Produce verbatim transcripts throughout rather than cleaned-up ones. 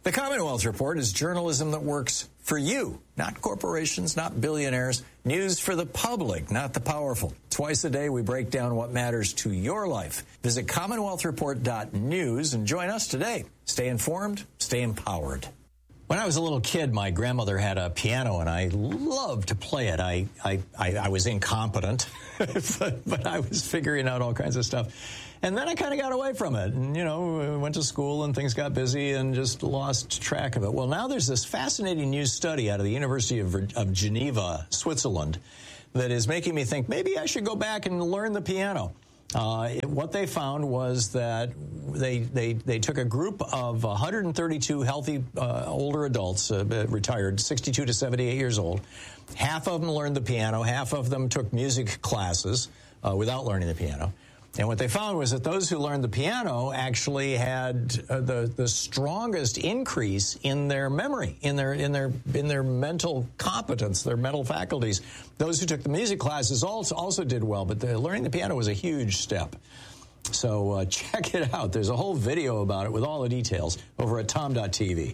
The Commonwealth Report is journalism that works for you, not corporations, not billionaires. News for the public, not the powerful. Twice a day, we break down what matters to your life. Visit commonwealth report dot news and join us today. Stay informed, stay empowered. When I was a little kid, my grandmother had a piano, and I loved to play it. I I, I, I was incompetent, but, but I was figuring out all kinds of stuff. And then I kind of got away from it, and, you know, went to school and things got busy and just lost track of it. Well, now there's this fascinating new study out of the University of, of Geneva, Switzerland, that is making me think maybe I should go back and learn the piano. Uh, it, what they found was that they they they took a group of one hundred thirty-two healthy uh, older adults, uh, retired, sixty-two to seventy-eight years old. Half of them learned the piano. Half of them took music classes uh, without learning the piano. And what they found was that those who learned the piano actually had uh, the the strongest increase in their memory, in their in their in their mental competence, their mental faculties. Those who took the music classes also also did well, but the, learning the piano was a huge step. So uh, check it out. There's a whole video about it with all the details over at tom dot t v.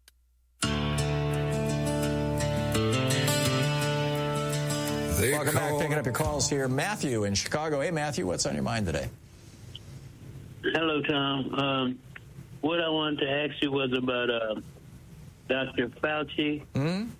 They Welcome back. Picking up your calls here. Matthew in Chicago. Hey, Matthew, what's on your mind today? Hello, Tom. Um, what I wanted to ask you was about uh, Doctor Fauci. Mm-hmm.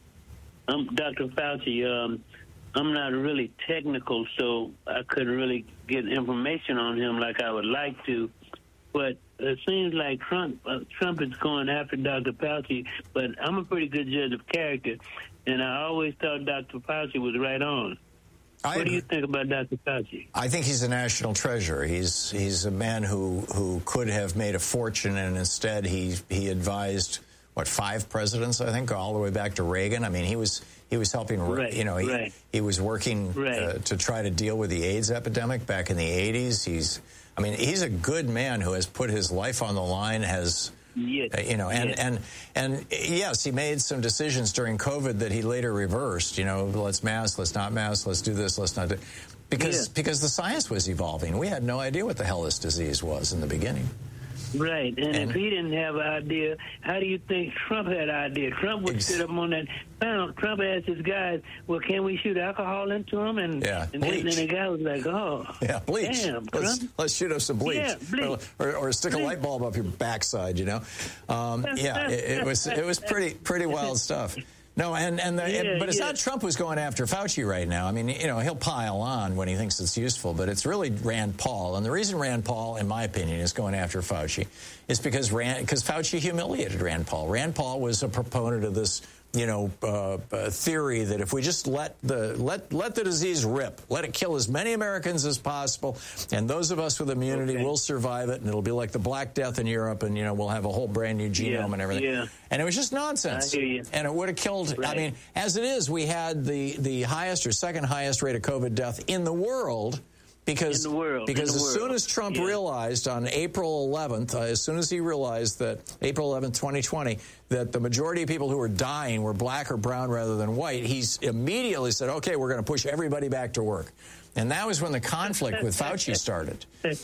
Um, Doctor Fauci, um, I'm not really technical, so I couldn't really get information on him like I would like to. But it seems like Trump uh, Trump is going after Doctor Fauci, but I'm a pretty good judge of character. And I always thought Doctor Fauci was right on. I, what do you think about Doctor Fauci? I think he's a national treasure. He's he's a man who, who could have made a fortune, and instead he he advised, what, five presidents, I think, all the way back to Reagan. I mean, he was he was helping, right, you know, he, right. he was working right. uh, to try to deal with the AIDS epidemic back in the eighties. He's, I mean, he's a good man who has put his life on the line, has... Yes. Uh, you know, and, yes. and and yes, he made some decisions during COVID that he later reversed. You know, let's mask, let's not mask, let's do this, let's not do, because yes. because the science was evolving. We had no idea what the hell this disease was in the beginning. Right, and, and if he didn't have an idea, how do you think Trump had an idea? Trump would sit up on that panel. Trump asked his guys, well, can we shoot alcohol into him? And, yeah, and, then, and then the guy was like, oh, yeah, bleach. Damn, let's, Trump. let's shoot up some bleach. Yeah, bleach. Or, or, or stick bleach. a light bulb up your backside, you know? Um, yeah, it, it was it was pretty pretty wild stuff. No, and, and the, yeah, it, but it's yeah. not Trump who's going after Fauci right now. I mean, you know, he'll pile on when he thinks it's useful, but it's really Rand Paul. And the reason Rand Paul, in my opinion, is going after Fauci is because Rand, because Fauci humiliated Rand Paul. Rand Paul was a proponent of this, you know, uh, uh, theory that if we just let the let let the disease rip, let it kill as many Americans as possible, and those of us with immunity okay. will survive it, and it'll be like the Black Death in Europe, and, you know, we'll have a whole brand new genome yeah, and everything. Yeah. And it was just nonsense. I hear you. And it would have killed, right. I mean, as it is, we had the, the highest or second highest rate of COVID death in the world. Because, in the world, because in the as world. soon as Trump yeah. realized on April eleventh, uh, as soon as he realized that April eleventh, twenty twenty, that the majority of people who were dying were black or brown rather than white, he's immediately said, okay, we're going to push everybody back to work. And that was when the conflict with Fauci started.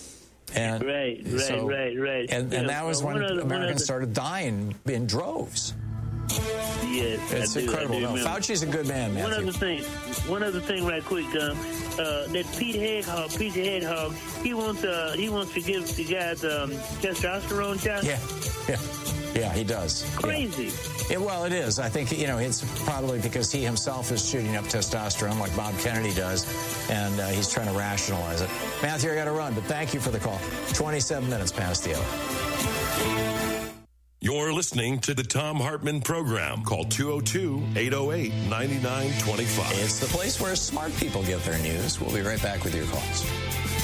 And right, right, so, right, right. And, and that was when other, Americans other... started dying in droves. Yes, it's I do, incredible. I do No, Fauci's a good man, Matthew. One other thing, one other thing, right quick. Um, uh, that Pete Hedgehog, Pete Hedgehog, he wants, uh, he wants to give the guys um, testosterone shots. Yeah, yeah, yeah, he does. Crazy. Yeah. It, well, it is. I think, you know, it's probably because he himself is shooting up testosterone like Bob Kennedy does, and uh, he's trying to rationalize it. Matthew, I got to run, but thank you for the call. twenty-seven minutes past the hour. You're listening to the Thom Hartmann Program. Call two oh two, eight oh eight, nine nine two five. It's the place where smart people get their news. We'll be right back with your calls.